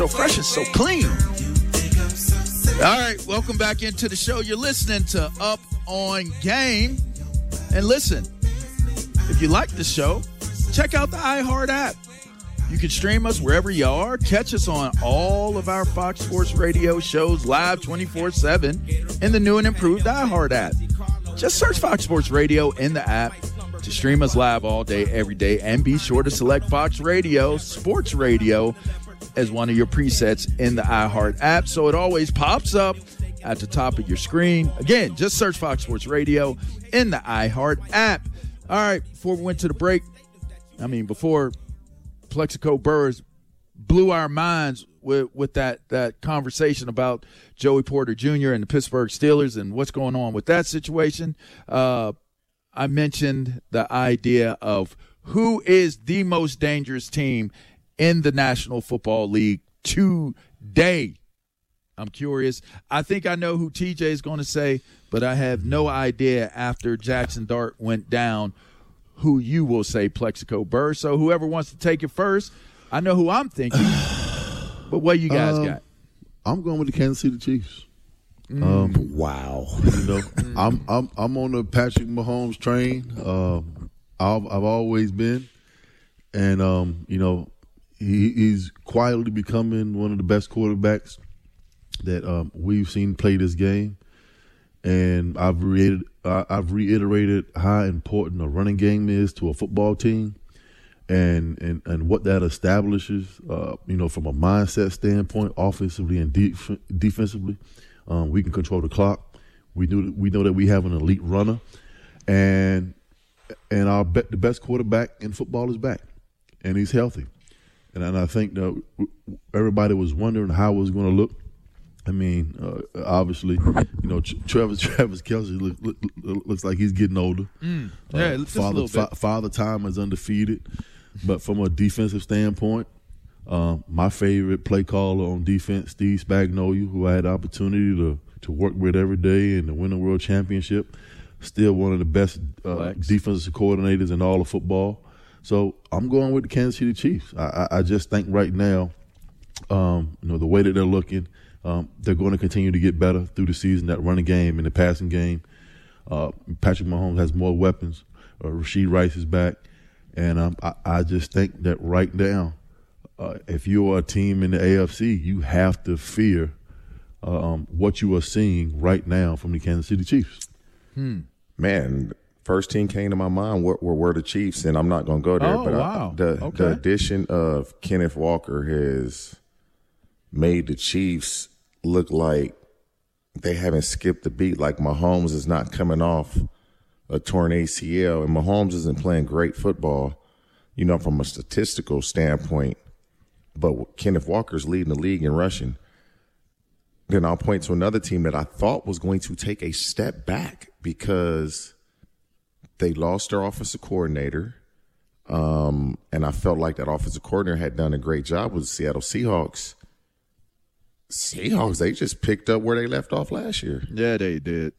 so fresh and so clean. All right, welcome back into the show. You're listening to Up on Game. And listen, if you like the show, check out the iHeart app. You can stream us wherever you are. Catch us on all of our Fox Sports Radio shows live 24/7 in the new and improved iHeart app. Just search Fox Sports Radio in the app to stream us live all day, every day. And be sure to select Fox Radio, Sports Radio, as one of your presets in the iHeart app, so it always pops up at the top of your screen. Again, just search Fox Sports Radio in the iHeart app. All right, before we went to the break, before Plexico Burress blew our minds with that conversation about Joey Porter Jr. and the Pittsburgh Steelers and what's going on with that situation, I mentioned the idea of who is the most dangerous team in the National Football League today. I'm curious. I think I know who TJ is going to say, but I have no idea after Jackson Dart went down who you will say, Plexico Burress. So whoever wants to take it first, I know who I'm thinking. But what you guys got? I'm going with the Kansas City Chiefs. Wow. I'm on the Patrick Mahomes train. I've always been. And, he's quietly becoming one of the best quarterbacks that we've seen play this game. And I've reiterated how important a running game is to a football team and what that establishes, from a mindset standpoint, offensively and defensively. We can control the clock. We know that we have an elite runner. And the best quarterback in football is back, and he's healthy. And I think that everybody was wondering how it was going to look. Obviously, Travis Kelce looks like he's getting older. Father Time is undefeated. But from a defensive standpoint, my favorite play caller on defense, Steve Spagnuolo, who I had the opportunity to work with every day and to win a world championship, still one of the best defensive coordinators in all of football. So I'm going with the Kansas City Chiefs. I just think right now, the way that they're looking, they're going to continue to get better through the season, that running game and the passing game. Patrick Mahomes has more weapons. Rashid Rice is back. And I just think that right now, if you are a team in the AFC, you have to fear what you are seeing right now from the Kansas City Chiefs. Man, first team came to my mind were the Chiefs, and I'm not going to go there. The addition of Kenneth Walker has made the Chiefs look like they haven't skipped a beat, like Mahomes is not coming off a torn ACL, and Mahomes isn't playing great football, from a statistical standpoint, but Kenneth Walker's leading the league in rushing. Then I'll point to another team that I thought was going to take a step back because they lost their offensive coordinator, and I felt like that offensive coordinator had done a great job with the Seattle Seahawks. They just picked up where they left off last year. Yeah, they did.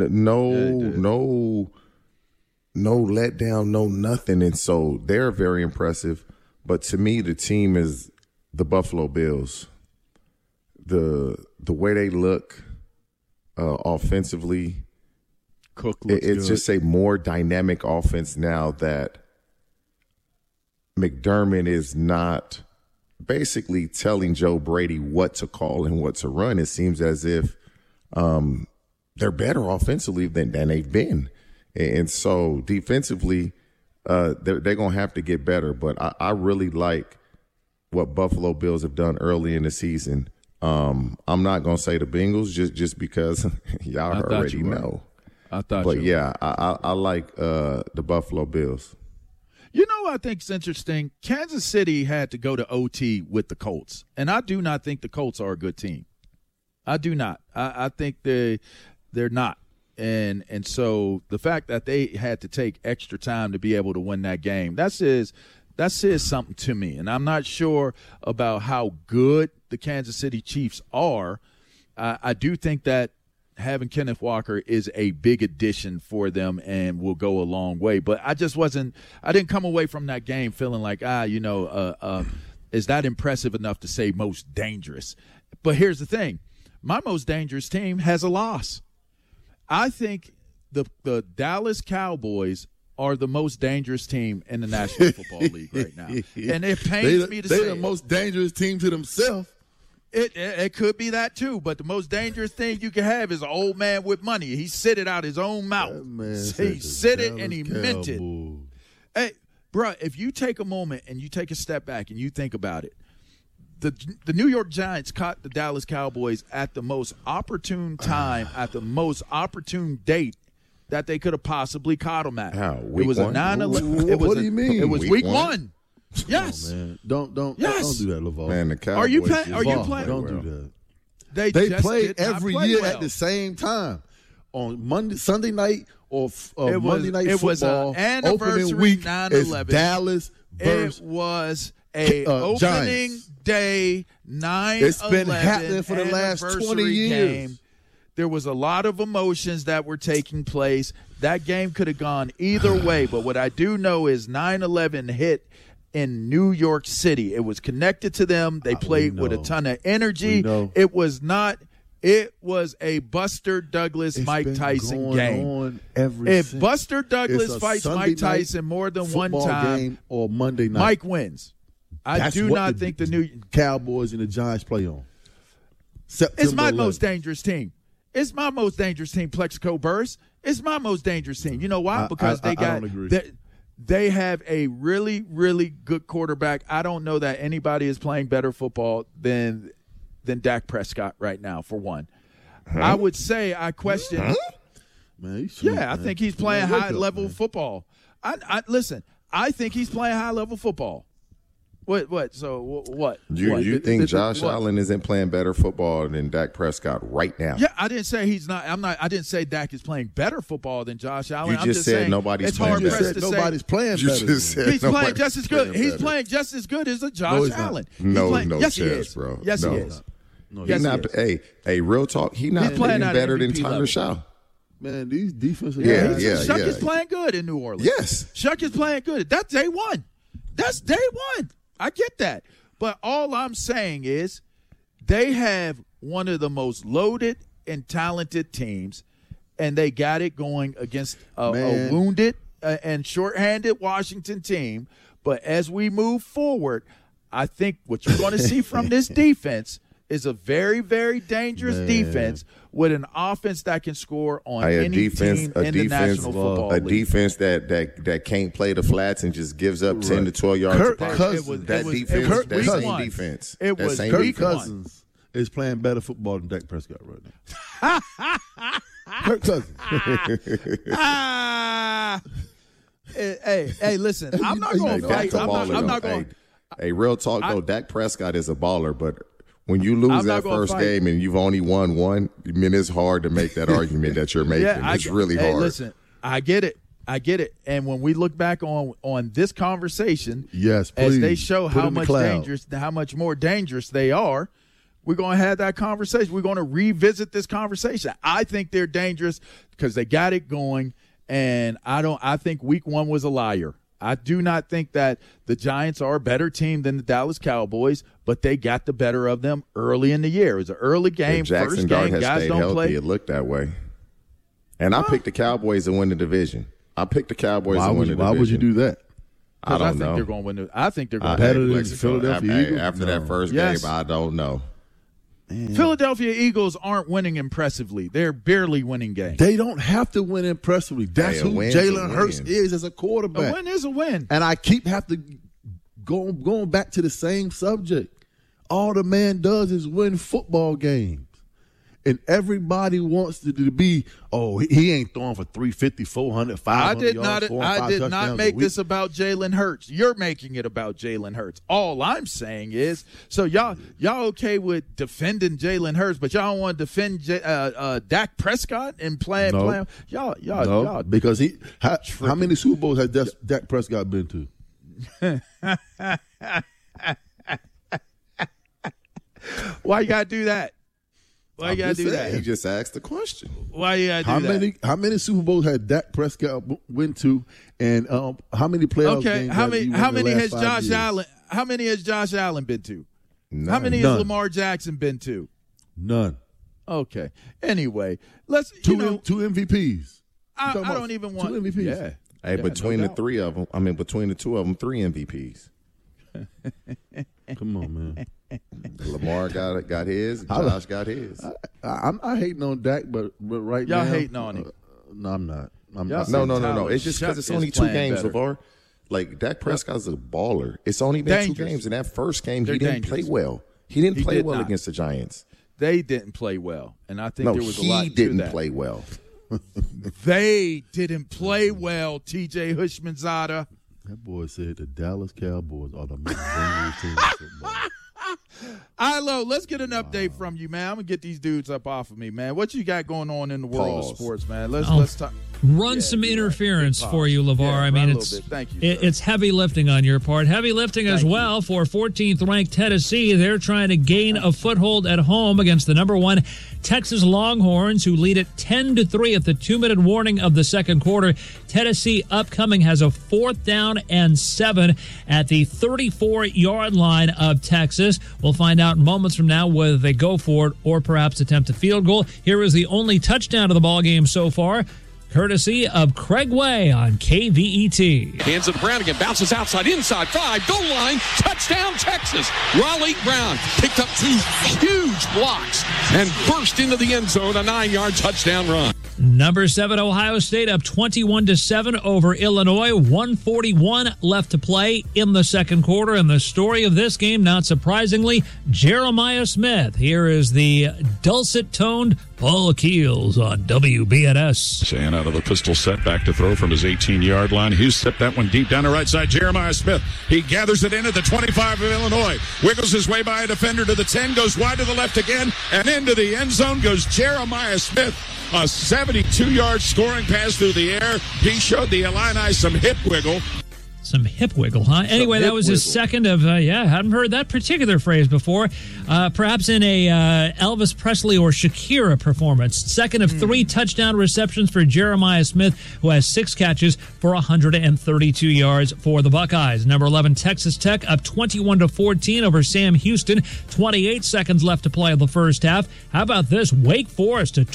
No letdown, no nothing. And so they're very impressive. But to me, the team is the Buffalo Bills. The way they look offensively, Cook looks it's good. just a more dynamic offense now that McDermott is not basically telling Joe Brady what to call and what to run. It seems as if they're better offensively than they've been. And so defensively, they're going to have to get better. But I really like what Buffalo Bills have done early in the season. I'm not going to say the Bengals just because y'all already know. I thought but yeah, I like the Buffalo Bills. I think it's interesting. Kansas City had to go to OT with the Colts, and I do not think the Colts are a good team. I do not. I think they're not. And so the fact that they had to take extra time to be able to win that game, that says something to me. And I'm not sure about how good the Kansas City Chiefs are. I do think that having Kenneth Walker is a big addition for them and will go a long way. But I didn't come away from that game feeling like, is that impressive enough to say most dangerous. But here's the thing. My most dangerous team has a loss. I think the Dallas Cowboys are the most dangerous team in the National Football League right now. And it pains me to say they're the most dangerous team to themselves. It could be that too, but the most dangerous thing you can have is an old man with money. He said it out his own mouth. He said it and he meant it. Hey, bro, if you take a moment and you take a step back and you think about it, the New York Giants caught the Dallas Cowboys at the most opportune time, at the most opportune date that they could have possibly caught them at. How? It was a 9-11. What do you mean? It was week one. Yes. Oh, man. Don't do that, LaVar. Man, the Cowboys. Are you playing? Don't do that. They play every year at the same time on Sunday night or Monday night football. It was an anniversary week. 9/11. It's Dallas versus. It was a opening Giants. day 9/11. It's been happening for the last 20 years. Game. There was a lot of emotions that were taking place. That game could have gone either way, but what I do know is 9/11 hit in New York City. It was connected to them. They played with a ton of energy. It was a Buster Douglas Mike Tyson game. If Buster Douglas fights Mike Tyson more than one time, game or Monday night, Mike wins. I do not think the New Cowboys and the Giants play on. It's my most dangerous team. It's my most dangerous team, Plexico Burst. It's my most dangerous team. You know why? Because I don't agree. They have a really, really good quarterback. I don't know that anybody is playing better football than Dak Prescott right now, for one. I would say I question. Man, he's sweet, I think he's playing high-level football. Listen, I think he's playing high-level football. What? So what? You think Josh Allen isn't playing better football than Dak Prescott right now? Yeah, I didn't say he's not. I didn't say Dak is playing better football than Josh Allen. You just said nobody's playing better. Nobody's playing better. He's playing just as good. He's playing just as good as Josh Allen. Yes, he is, bro. Yes, he is. No, he's not. Hey, real talk. He's not playing better than Tyler Shaw. Man, these defensive guys. Shuck is playing good in New Orleans. Yes, Shuck is playing good. That's day one. That's day one. I get that. But all I'm saying is they have one of the most loaded and talented teams, and they got it going against a wounded and shorthanded Washington team. But as we move forward, I think what you're going to see from this defense is a very, very dangerous defense with an offense that can score on any team in the National Football League. A defense that can't play the flats and just gives up 10 to 12 yards. Kirk Cousins is playing better football than Dak Prescott right now. Kirk Cousins. Hey, listen, I'm not going to fight. I'm not going. Hey, real talk though, Dak Prescott is a baller, but when you lose that first game and you've only won one, I mean, it's hard to make that argument that you're making. It's really hard. Listen, I get it. And when we look back on this conversation, yes, please, as they show how much more dangerous they are, we're going to have that conversation. We're going to revisit this conversation. I think they're dangerous because they got it going, and I think week one was a liar. I do not think that the Giants are a better team than the Dallas Cowboys, but they got the better of them early in the year. It was an early game, Jackson Dart has stayed healthy. It looked that way. And I picked the Cowboys to win the division. Why would you do that? I don't know. They're going to win. I think they're going to better than Philadelphia Eagles. After that first game, I don't know. Man. Philadelphia Eagles aren't winning impressively. They're barely winning games. They don't have to win impressively. That's who Jalen Hurts is as a quarterback. A win is a win. And I keep going back to the same subject. All the man does is win football games. And everybody wants to be, he ain't throwing for 350, 400, 500 yards. I did not make this about Jalen Hurts. You're making it about Jalen Hurts. All I'm saying is, so y'all okay with defending Jalen Hurts, but y'all don't want to defend Dak Prescott and playing. Y'all. Because how many Super Bowls has Dak Prescott been to? Why you gotta do that? Why you gotta do that? He just asked the question. Why you gotta do that? How many Super Bowls had Dak Prescott went to, and how many playoff games? How many has Josh Allen? How many has Josh Allen been to? None. How many has Lamar Jackson been to? None. Okay. Anyway, let's two MVPs. I don't even want 2 MVPs. Yeah. Hey, between the three of them, between the two of them, 3 MVPs. Come on, man. Lamar got his. Josh got his. I'm hating on Dak, but right y'all now, hating on him. No, I'm not. No. It's just because it's only 2 games, LeVar. Like, Dak Prescott's a baller. It's only been 2 games. In that first game, he didn't play well. He didn't play well against the Giants. They didn't play well, and I think there was a lot to that. He didn't play well. They didn't play well, TJ Hushmanzada. That boy said the Dallas Cowboys are the most dangerous team in football. Ilo, let's get an update from you, man. I'm going to get these dudes up off of me, man. What you got going on in the world of sports, man? Let's talk. Run some interference for you, LeVar. I mean, it's heavy lifting on your part. Heavy lifting as well for 14th-ranked Tennessee. They're trying to gain a foothold at home against the number 1 Texas Longhorns, who lead it 10-3 at the 2-minute warning of the second quarter. Tennessee upcoming has a 4th down and 7 at the 34-yard line of Texas. We'll find out moments from now whether they go for it or perhaps attempt a field goal. Here is the only touchdown of the ballgame so far, courtesy of Craig Way on KVET. Hands it to Brown again, bounces outside, inside, 5, goal line, touchdown Texas. Raleigh Brown picked up 2 huge blocks and burst into the end zone, a 9-yard touchdown run. Number 7, Ohio State up 21-7 over Illinois. 1:41 left to play in the second quarter. And the story of this game, not surprisingly, Jeremiah Smith. Here is the dulcet-toned Paul Keels on WBNS. Saying out of the pistol set, back to throw from his 18-yard line. Hughes stepped that one deep down the right side. Jeremiah Smith, he gathers it in at the 25 of Illinois. Wiggles his way by a defender to the 10, goes wide to the left again, and into the end zone goes Jeremiah Smith. A 72-yard scoring pass through the air. He showed the Illini some hip wiggle. Some hip wiggle, huh? Anyway, that was his second of, hadn't heard that particular phrase before. Perhaps in a Elvis Presley or Shakira performance. Second of 3 touchdown receptions for Jeremiah Smith, who has 6 catches for 132 yards for the Buckeyes. Number 11, Texas Tech up 21-14 over Sam Houston. 28 seconds left to play in the first half. How about this? Wake Forest, a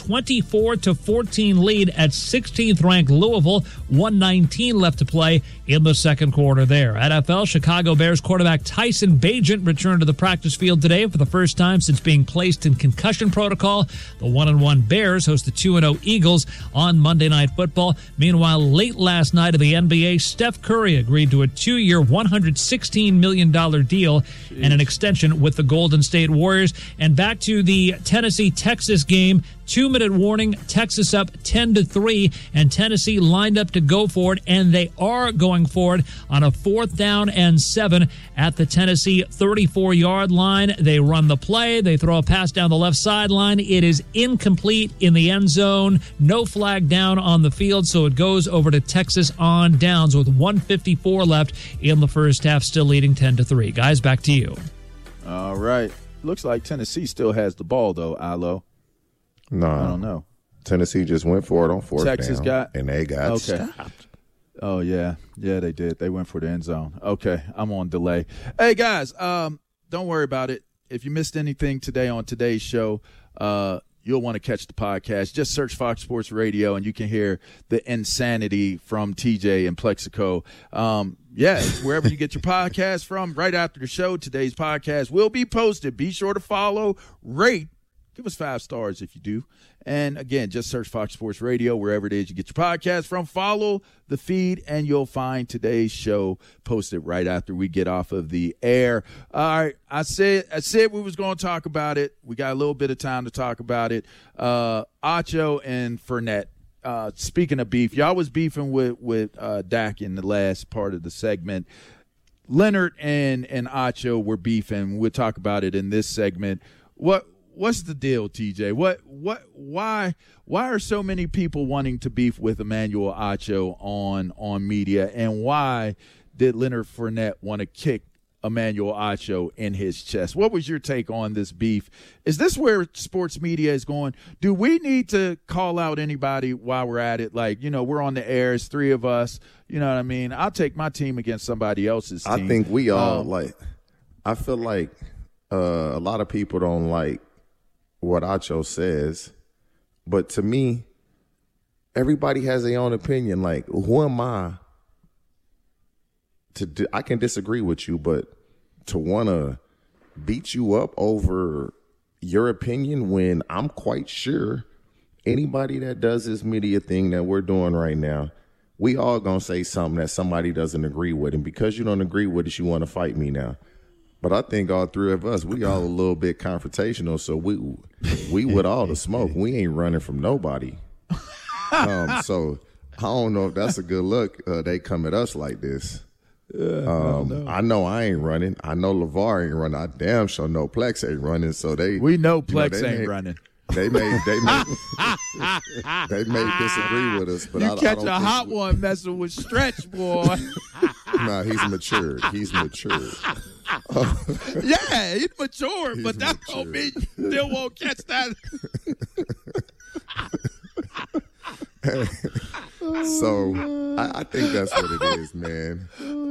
24-14 lead at 16th-ranked Louisville. 1:19 left to play in the second quarter there. NFL, Chicago Bears quarterback Tyson Bagent returned to the practice field today for the first time since being placed in concussion protocol. The 1-1 Bears host the 2-0 Eagles on Monday Night Football. Meanwhile, late last night in the NBA, Steph Curry agreed to a 2-year, $116 million deal and an extension with the Golden State Warriors. And back to the Tennessee-Texas game. 2-minute warning, Texas up 10-3, and Tennessee lined up to go for it, and they are going for it on a 4th down and 7 at the Tennessee 34-yard line. They run the play. They throw a pass down the left sideline. It is incomplete in the end zone. No flag down on the field, so it goes over to Texas on downs with 1:54 left in the first half, still leading 10-3. Guys, back to you. All right. Looks like Tennessee still has the ball, though, Ilo. No, I don't know. Tennessee just went for it on 4th Texas down, and they got stopped. Oh, yeah. Yeah, they did. They went for the end zone. Okay, I'm on delay. Hey, guys, don't worry about it. If you missed anything today on today's show, you'll want to catch the podcast. Just search Fox Sports Radio, and you can hear the insanity from TJ and Plexico. Wherever you get your podcast from, right after the show, today's podcast will be posted. Be sure to follow, rate. Give us 5 stars if you do. And, again, just search Fox Sports Radio wherever it is you get your podcast from. Follow the feed, and you'll find today's show posted right after we get off of the air. All right, I said we was going to talk about it. We got a little bit of time to talk about it. Acho and Fournette. Speaking of beef, y'all was beefing with Dak in the last part of the segment. Leonard and Acho were beefing. We'll talk about it in this segment. What's the deal, TJ? Why are so many people wanting to beef with Emmanuel Acho on media, and why did Leonard Fournette want to kick Emmanuel Acho in his chest. What was your take on this beef? Is this where sports media is going? Do we need to call out anybody while we're at it? Like, we're on the air. It's three of us. You know what I mean? I'll take my team against somebody else's team. I think we all I feel like a lot of people don't like what Acho says. But to me, everybody has their own opinion. Like, who am I I can disagree with you, but to want to beat you up over your opinion when I'm quite sure anybody that does this media thing that we're doing right now, we all going to say something that somebody doesn't agree with. And because you don't agree with it, you want to fight me now. But I think all three of us, we all a little bit confrontational, so we with all the smoke. We ain't running from nobody. So I don't know if that's a good look. They come at us like this. I know I ain't running. I know LeVar ain't running. I damn sure know Plex ain't running. So we know Plex ain't running. They may disagree with us, but you catch a hot one messing with Stretch, boy. Nah, he's matured. Yeah, he's mature, but that don't mean you still won't catch that. So I think that's what it is, man.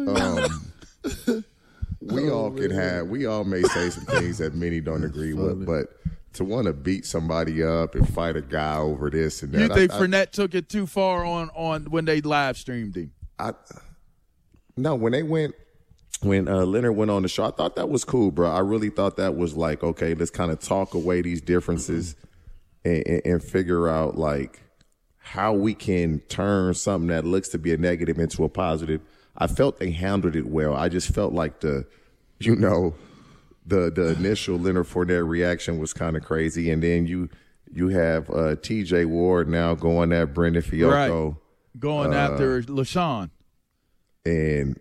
We all may say some things that many don't agree with, but to want to beat somebody up and fight a guy over this and that. You think Fournette took it too far on when they live streamed him? No, when Leonard went on the show, I thought that was cool, bro. I really thought that was like, okay, let's kind of talk away these differences and figure out like how we can turn something that looks to be a negative into a positive. I felt they handled it well. I just felt like the initial Leonard Fournette reaction was kind of crazy, and then you have T.J. Ward now going at Brendan Fiocco, right. Going after LaShawn, and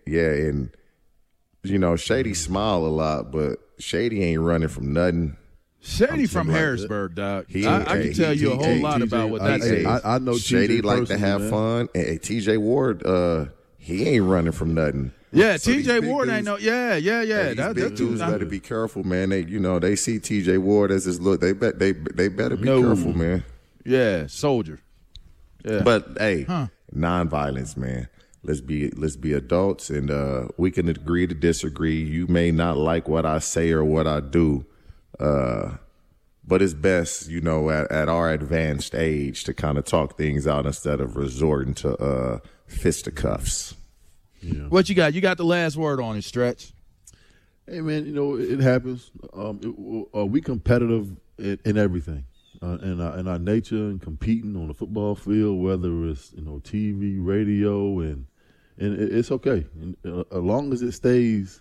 Shady smile a lot, but Shady ain't running from nothing. Shady from Harrisburg, dog. I can tell you a whole lot about what that is. I know Shady like to have fun, and T.J. Ward, he ain't running from nothing. Yeah, so T.J. Ward ain't no. Yeah. These big dudes better be careful, man. They see T.J. Ward as his look. They better be careful, man. Yeah, soldier. Yeah. But hey, nonviolence, man. Let's be adults, and we can agree to disagree. You may not like what I say or what I do, but it's best, at our advanced age to kind of talk things out instead of resorting to fisticuffs. Yeah. What you got? You got the last word on it, Stretch. Hey, man, it happens. We competitive in everything, in our nature and competing on the football field, whether it's TV, radio, and it's okay. And, as long as it stays,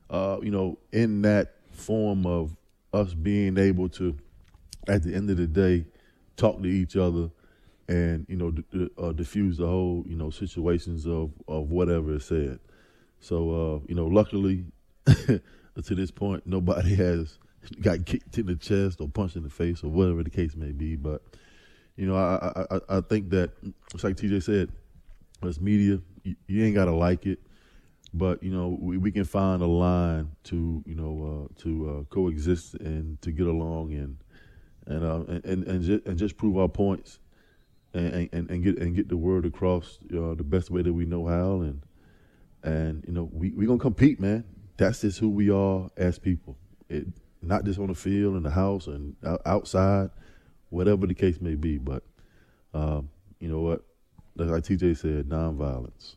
in that form of us being able to, at the end of the day, talk to each other and diffuse the whole situations of whatever is said. So luckily to this point nobody has got kicked in the chest or punched in the face or whatever the case may be. But I think that it's like TJ said, as media, you ain't gotta like it, but we can find a line to coexist and to get along and just prove our points. And get the word across the best way that we know how, and we gonna compete, man. That's just who we are as people. Not just on the field, in the house, and outside, whatever the case may be. But you know what? Like TJ said, nonviolence.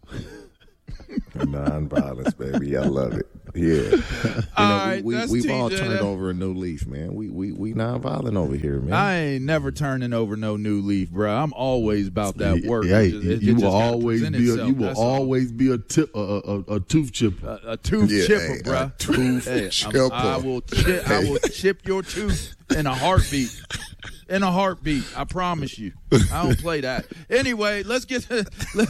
Nonviolence, baby. I love it. Yeah. We've all turned over a new leaf, man. We nonviolent over here, man. I ain't never turning over no new leaf, bro. I'm always about that work. You will always be a tooth chipper. A tooth chipper, bro. A tooth chipper. I will chip your tooth in a heartbeat. I promise you. I don't play that. Anyway, let's get to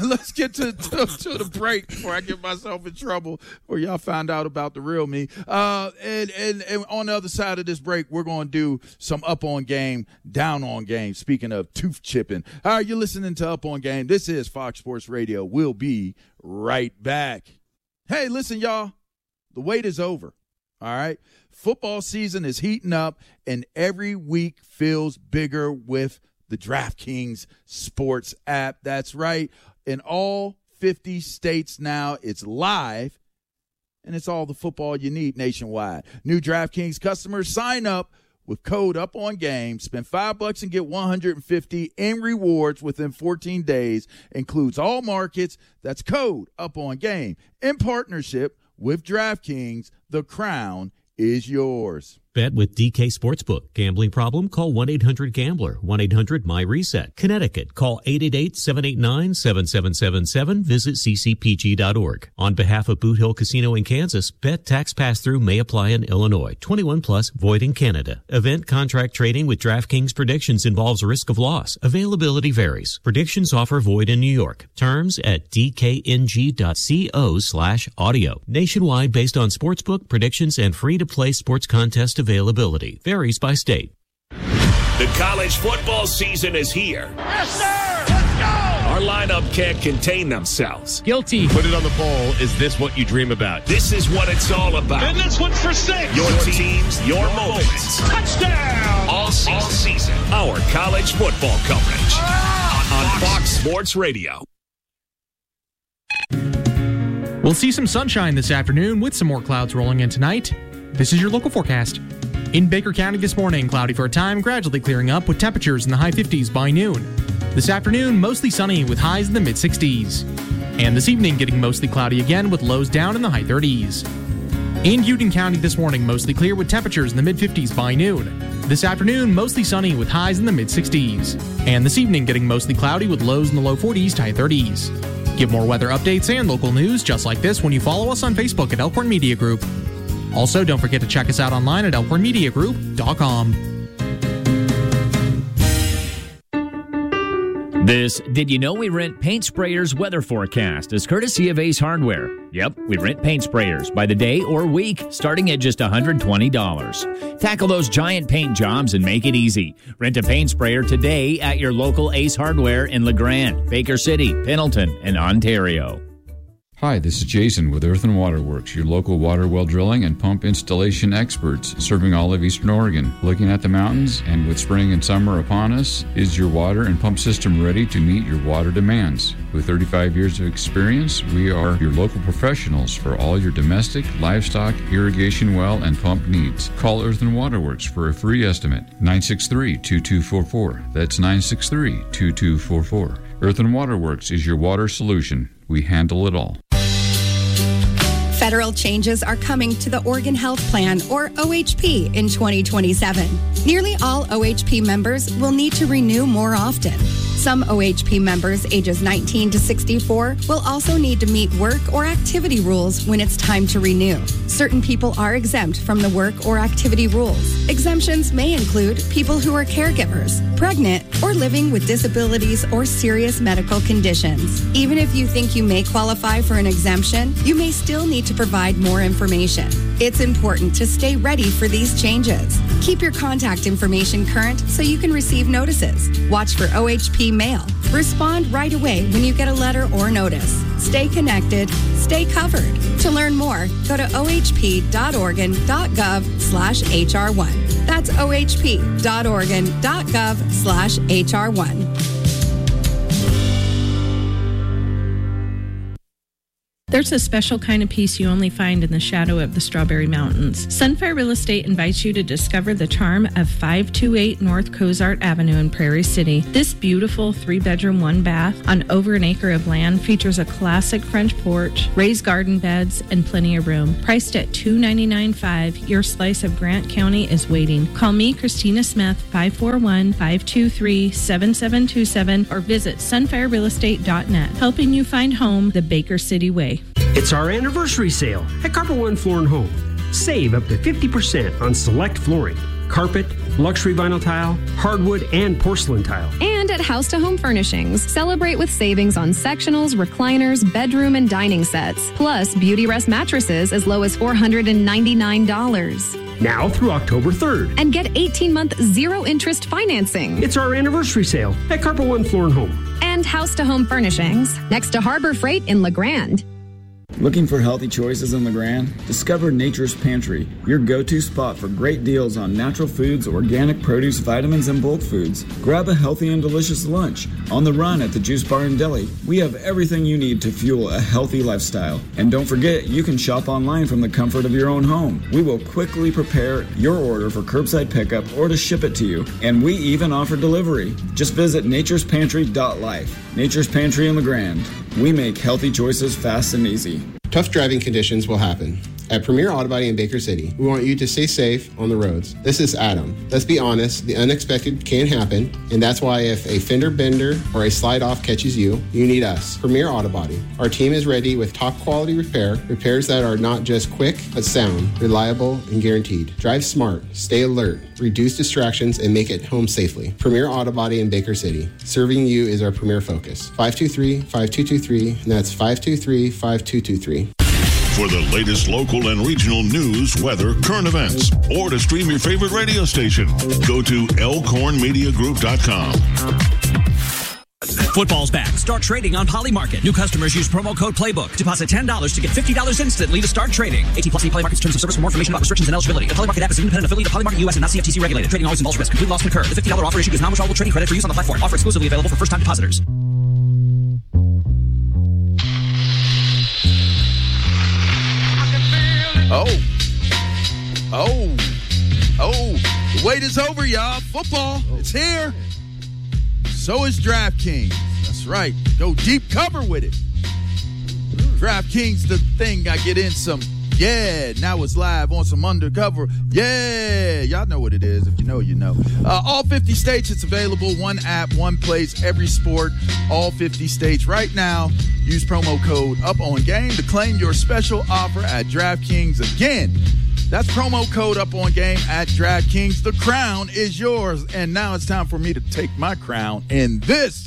the break before I get myself in trouble, or y'all find out about the real me. And on the other side of this break, we're going to do some up on game, down on game. Speaking of tooth chipping. All right, you're listening to Up on Game. This is Fox Sports Radio. We'll be right back. Hey, listen, y'all. The wait is over. All right. Football season is heating up, and every week feels bigger with the DraftKings Sports app. That's right. In all 50 states now, it's live, and it's all the football you need nationwide. New DraftKings customers sign up with code UPONGAME. Spend $5 and get $150 in rewards within 14 days. Includes all markets. That's code UPONGAME. In partnership with DraftKings, the crown is yours. Bet with DK Sportsbook. Gambling problem? Call 1-800-GAMBLER. 1-800-MY-RESET. Connecticut. Call 888-789-7777. Visit ccpg.org. On behalf of Boot Hill Casino in Kansas, bet tax pass-through may apply in Illinois. 21 plus, void in Canada. Event contract trading with DraftKings Predictions involves risk of loss. Availability varies. Predictions offer void in New York. Terms at dkng.co/audio. Nationwide based on sportsbook, predictions, and free-to-play sports contest availability. Varies by state. The college football season is here. Yes, sir! Let's go! Our lineup can't contain themselves. Guilty. Put it on the poll. Is this what you dream about? This is what it's all about. And this one's for 6. Your teams, your moments. Touchdown! All season. Our college football coverage on Fox Sports Radio. We'll see some sunshine this afternoon with some more clouds rolling in tonight. This is your local forecast. In Baker County this morning, cloudy for a time, gradually clearing up with temperatures in the high 50s by noon. This afternoon, mostly sunny with highs in the mid-60s. And this evening, getting mostly cloudy again with lows down in the high 30s. In Houghton County this morning, mostly clear with temperatures in the mid-50s by noon. This afternoon, mostly sunny with highs in the mid-60s. And this evening, getting mostly cloudy with lows in the low 40s to high 30s. Get more weather updates and local news just like this when you follow us on Facebook at Elkhorn Media Group. Also, don't forget to check us out online at elkhornmediagroup.com. This Did You Know We Rent Paint Sprayers weather forecast is courtesy of Ace Hardware. Yep, we rent paint sprayers by the day or week, starting at just $120. Tackle those giant paint jobs and make it easy. Rent a paint sprayer today at your local Ace Hardware in LeGrand, Baker City, Pendleton, and Ontario. Hi, this is Jason with Earth and Water Works, your local water well drilling and pump installation experts serving all of Eastern Oregon. Looking at the mountains and with spring and summer upon us, is your water and pump system ready to meet your water demands? With 35 years of experience, we are your local professionals for all your domestic, livestock, irrigation well, and pump needs. Call Earth and Water Works for a free estimate, 963-2244. That's 963-2244. Earth and Water Works is your water solution. We handle it all. Federal changes are coming to the Oregon Health Plan, or OHP, in 2027. Nearly all OHP members will need to renew more often. Some OHP members ages 19 to 64 will also need to meet work or activity rules when it's time to renew. Certain people are exempt from the work or activity rules. Exemptions may include people who are caregivers, pregnant, or living with disabilities or serious medical conditions. Even if you think you may qualify for an exemption, you may still need to provide more information. It's important to stay ready for these changes. Keep your contact information current so you can receive notices. Watch for OHP mail. Respond right away when you get a letter or notice. Stay connected. Stay covered. To learn more, go to ohp.oregon.gov/HR1. That's ohp.oregon.gov/HR1. There's a special kind of peace you only find in the shadow of the Strawberry Mountains. Sunfire Real Estate invites you to discover the charm of 528 North Cozart Avenue in Prairie City. This beautiful 3-bedroom, 1-bath on over an acre of land features a classic French porch, raised garden beds, and plenty of room. Priced at $299.5, your slice of Grant County is waiting. Call me, Christina Smith, 541-523-7727, or visit sunfirerealestate.net, helping you find home the Baker City way. It's our anniversary sale at Carpet One Floor and Home. Save up to 50% on select flooring, carpet, luxury vinyl tile, hardwood, and porcelain tile. And at House to Home Furnishings, celebrate with savings on sectionals, recliners, bedroom, and dining sets. Plus, Beauty Rest mattresses as low as $499. Now through October 3rd. And get 18-month zero-interest financing. It's our anniversary sale at Carpet One Floor and Home. And House to Home Furnishings, next to Harbor Freight in LeGrand. Looking for healthy choices in LeGrand? Discover Nature's Pantry, your go-to spot for great deals on natural foods, organic produce, vitamins, and bulk foods. Grab a healthy and delicious lunch. On the run at the Juice Bar and Deli, we have everything you need to fuel a healthy lifestyle. And don't forget, you can shop online from the comfort of your own home. We will quickly prepare your order for curbside pickup or to ship it to you. And we even offer delivery. Just visit naturespantry.life. Nature's Pantry in LeGrand. We make healthy choices fast and easy. Tough driving conditions will happen. At Premier Auto Body in Baker City, we want you to stay safe on the roads. This is Adam. Let's be honest, the unexpected can happen, and that's why if a fender bender or a slide off catches you, you need us, Premier Auto Body. Our team is ready with top quality repairs that are not just quick, but sound, reliable, and guaranteed. Drive smart, stay alert, reduce distractions, and make it home safely. Premier Auto Body in Baker City. Serving you is our premier focus. 523-5223, and that's 523-5223. For the latest local and regional news, weather, current events, or to stream your favorite radio station, go to elkhornmediagroup.com. Football's back. Start trading on Polymarket. New customers use promo code PLAYBOOK. Deposit $10 to get $50 instantly to start trading. 18+ Polymarket's terms of service. For more information about restrictions and eligibility. The Polymarket app is an independent affiliate of Polymarket US and not CFTC regulated. Trading always involves risk. Complete loss can occur. The $50 offer issued is non-withdrawable trading credit for use on the platform. Offer exclusively available for first-time depositors. The wait is over, y'all. Football, it's here. So is DraftKings. That's right. Go deep cover with it. DraftKings, the thing I get in some. Yeah, now it's live on some undercover. Yeah, y'all know what it is. If you know, you know. All 50 states, it's available. One app, one place, every sport. All 50 states right now. Use promo code UPONGAME to claim your special offer at DraftKings. Again, that's promo code UPONGAME at DraftKings. The crown is yours. And now it's time for me to take my crown in this.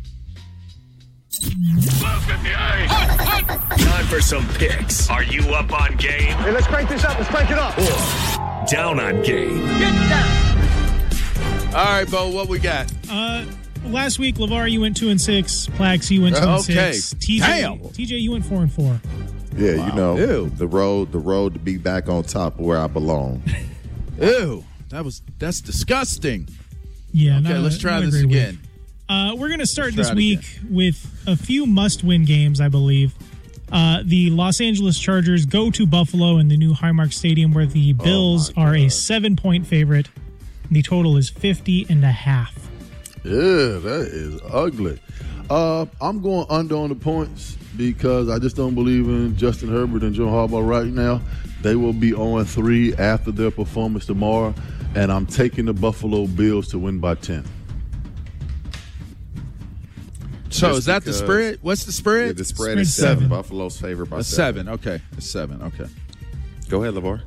Time for some picks. Are you up on game? Hey, let's crank this up. Let's crank it up. Or down on game? Get down. All right, Bo, what we got? Last week, LeVar, you went 2-6. Plax, you went 2-6. Okay. TJ, you went 4-4. Yeah, wow. You know, Ew. the road to be back on top of where I belong. Ew, that's disgusting. Yeah. Okay, let's try this again. We're going to start this week with a few must-win games, I believe. The Los Angeles Chargers go to Buffalo in the new Highmark Stadium, where the Bills are a 7-point favorite. The total is 50.5. Yeah, that is ugly. I'm going under on the points because I just don't believe in Justin Herbert and Joe Harbaugh right now. They will be 0-3 after their performance tomorrow, and I'm taking the Buffalo Bills to win by 10. So is that the spread? What's the spread? Yeah, the spread is 7. Buffalo's favored by 7. Okay, it's 7. Okay. Go ahead, LeVar.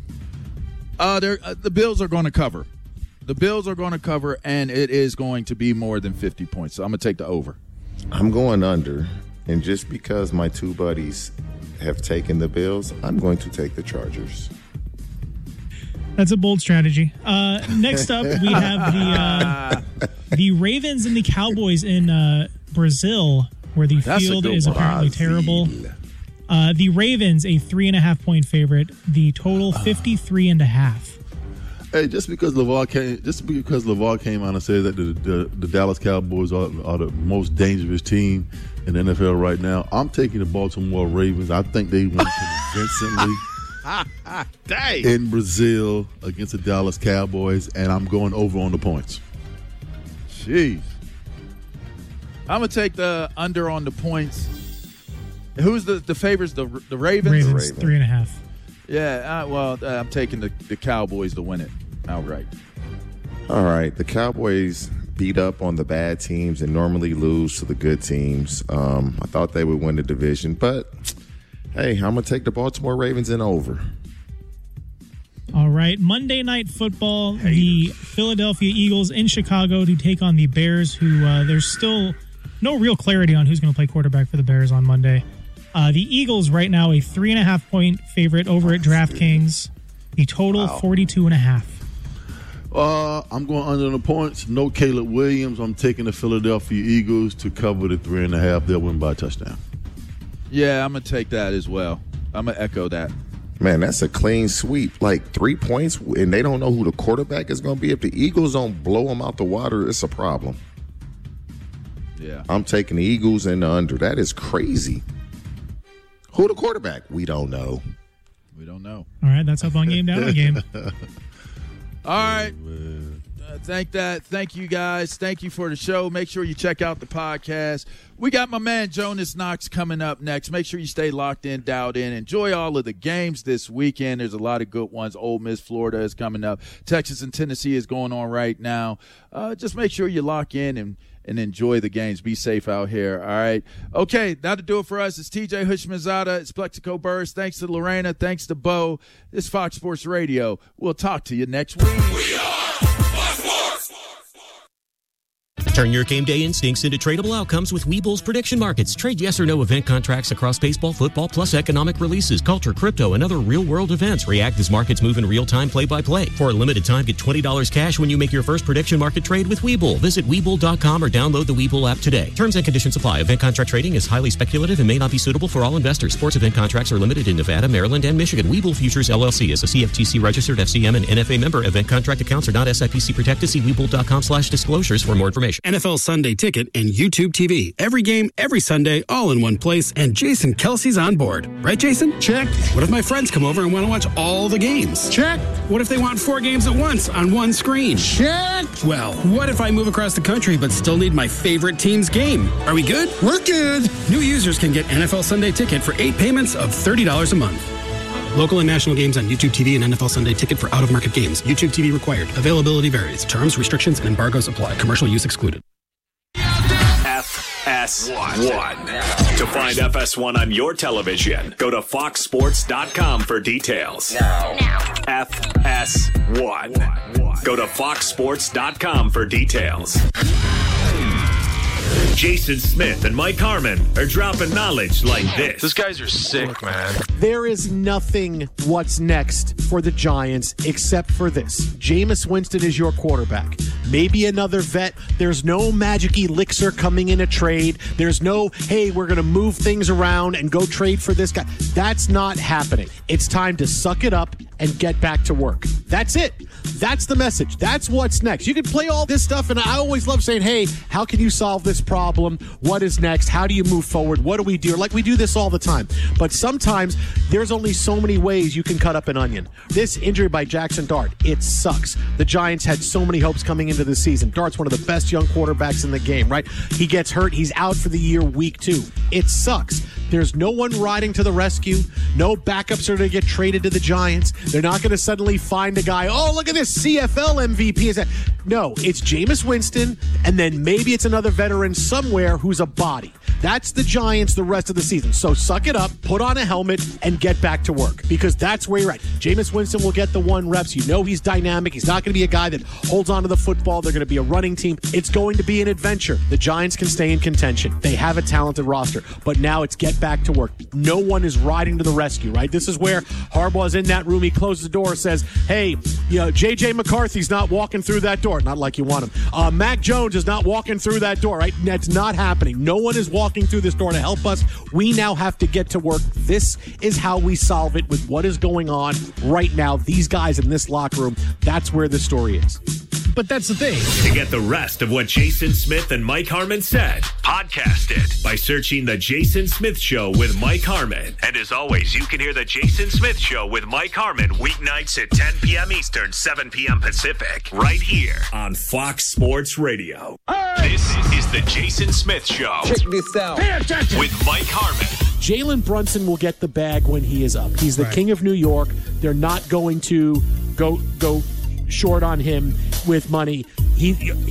The Bills are going to cover. The Bills are going to cover, and it is going to be more than 50 points. So I'm going to take the over. I'm going under, and just because my two buddies have taken the Bills, I'm going to take the Chargers. That's a bold strategy. Next up, we have the Ravens and the Cowboys in Brazil, where the field is apparently terrible. The Ravens, a 3.5-point favorite. The total 53.5. Hey, just because LeVar came out and said that the Dallas Cowboys are the most dangerous team in the NFL right now, I'm taking the Baltimore Ravens. I think they win convincingly in Brazil against the Dallas Cowboys, and I'm going over on the points. Jeez. I'm going to take the under on the points. Who's the favorites? The Ravens? Ravens, 3.5. Yeah, I'm taking the Cowboys to win it outright. All right. The Cowboys beat up on the bad teams and normally lose to the good teams. I thought they would win the division, but hey, I'm going to take the Baltimore Ravens in over. All right. Monday Night Football, the Philadelphia Eagles in Chicago to take on the Bears, who there's still no real clarity on who's going to play quarterback for the Bears on Monday. The Eagles right now a 3.5-point favorite over at DraftKings. The total 42.5. I'm going under the points. No Caleb Williams. I'm taking the Philadelphia Eagles to cover the 3.5. They'll win by a touchdown. Yeah, I'm going to take that as well. I'm going to echo that. Man, that's a clean sweep. Like 3 points, and they don't know who the quarterback is going to be. If the Eagles don't blow them out the water, it's a problem. Yeah. I'm taking the Eagles and the under. That is crazy. Who the quarterback? We don't know. We don't know. All right, that's Up On Game, Down On Game. All right. Thank you, guys. Thank you for the show. Make sure you check out the podcast. We got my man Jonas Knox coming up next. Make sure you stay locked in, dialed in. Enjoy all of the games this weekend. There's a lot of good ones. Ole Miss, Florida is coming up. Texas and Tennessee is going on right now. Just make sure you lock in and enjoy the games. Be safe out here, all right? Okay, that'll do it for us. It's TJ Hushmanzada. It's Plexico Burris. Thanks to Lorena. Thanks to Bo. It's Fox Sports Radio. We'll talk to you next week. We are Fox Sports. Turn your game day instincts into tradable outcomes with Webull's prediction markets. Trade yes or no event contracts across baseball, football, plus economic releases, culture, crypto, and other real-world events. React as markets move in real-time, play-by-play. For a limited time, get $20 cash when you make your first prediction market trade with Webull. Visit Webull.com or download the Webull app today. Terms and conditions apply. Event contract trading is highly speculative and may not be suitable for all investors. Sports event contracts are limited in Nevada, Maryland, and Michigan. Webull Futures, LLC is a CFTC-registered FCM and NFA member. Event contract accounts are not SIPC protected. See Webull.com/disclosures for more information. NFL Sunday Ticket and YouTube TV. Every game, every Sunday, all in one place, and Jason Kelsey's on board. Right, Jason? Check. What if my friends come over and want to watch all the games? Check. What if they want 4 games at once on one screen? Check. Well, what if I move across the country but still need my favorite team's game? Are we good? We're good. New users can get NFL Sunday Ticket for 8 payments of $30 a month. Local and national games on YouTube TV and NFL Sunday Ticket for out-of-market games. YouTube TV required. Availability varies. Terms, restrictions, and embargoes apply. Commercial use excluded. FS1. To find FS1 on your television, go to foxsports.com for details. Now. FS1. Go to foxsports.com for details. Jason Smith and Mike Harmon are dropping knowledge like this. Those guys are sick, man. There is nothing what's next for the Giants except for this. Jameis Winston is your quarterback. Maybe another vet. There's no magic elixir coming in a trade. There's no, hey, we're going to move things around and go trade for this guy. That's not happening. It's time to suck it up and get back to work. That's it. That's the message. That's what's next. You can play all this stuff, and I always love saying, hey, how can you solve this problem? What is next? How do you move forward? What do we do? Like, we do this all the time. But sometimes there's only so many ways you can cut up an onion. This injury by Jackson Dart, it sucks. The Giants had so many hopes coming into the season. Dart's one of the best young quarterbacks in the game, right? He gets hurt. He's out for the year, week 2. It sucks. There's no one riding to the rescue. No backups are going to get traded to the Giants. They're not going to suddenly find a guy, oh, look at this CFL MVP. No, it's Jameis Winston, and then maybe it's another veteran somewhere who's a body. That's the Giants the rest of the season. So suck it up, put on a helmet, and get back to work, because that's where you're at. Jameis Winston will get the 1 reps. You know he's dynamic. He's not going to be a guy that holds on to the football. They're going to be a running team. It's going to be an adventure. The Giants can stay in contention. They have a talented roster, but now it's get back to work. No one is riding to the rescue, right? This is where Harbaugh's in that room. He closes the door, says, hey, you know, J.J. McCarthy's not walking through that door. Not like you want him. Mac Jones is not walking through that door, right? That's not happening. No one is walking through this door to help us. We now have to get to work. This is how we solve it with what is going on right now. These guys in this locker room, that's where the story is. But that's the thing. To get the rest of what Jason Smith and Mike Harmon said, podcast it by searching The Jason Smith Show with Mike Harmon. And as always, you can hear The Jason Smith Show with Mike Harmon weeknights at 10 p.m. Eastern, 7 p.m. Pacific, right here on Fox Sports Radio. This is The Jason Smith Show. Check this out. With Mike Harmon. Jalen Brunson will get the bag when he is up. He's the king of New York. They're not going to go short on him with money. He